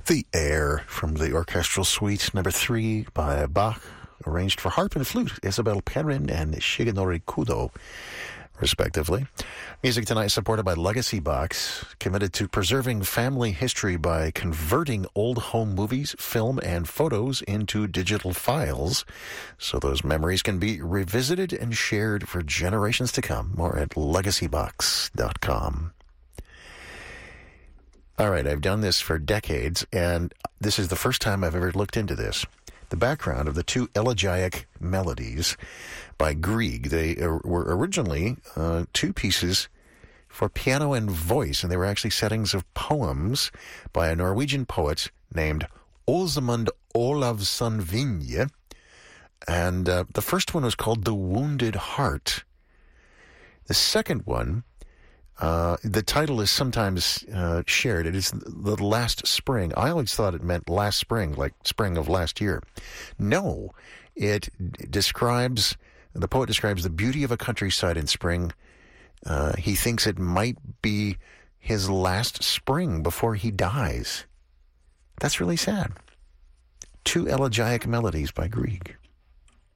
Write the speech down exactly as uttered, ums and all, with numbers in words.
The Air from the Orchestral Suite number three by Bach, arranged for harp and flute, Isabel Perrin and Shigenori Kudo, respectively. Music tonight supported by Legacy Box, committed to preserving family history by converting old home movies, film, and photos into digital files so those memories can be revisited and shared for generations to come. More at legacy box dot com. All right, I've done this for decades, and this is the first time I've ever looked into this. The background of the two elegiac melodies by Grieg. They uh, were originally uh, two pieces for piano and voice, and they were actually settings of poems by a Norwegian poet named Åsmund Olavsson Vinje. And uh, the first one was called The Wounded Heart. The second one, Uh, the title is sometimes uh, shared. It is The Last Spring. I always thought it meant last spring, like spring of last year. No, it describes, the poet describes the beauty of a countryside in spring. Uh, he thinks it might be his last spring before he dies. That's really sad. Two elegiac melodies by Grieg.